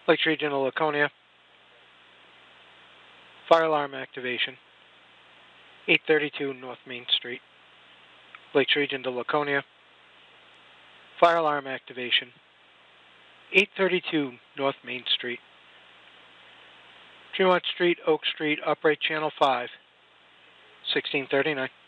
Lakes Region to Laconia. Fire alarm activation. 832 North Main Street. Lakes Region to Laconia. Fire alarm activation. 832 North Main Street. Tremont Street, Oak Street, upright channel 5. 1639.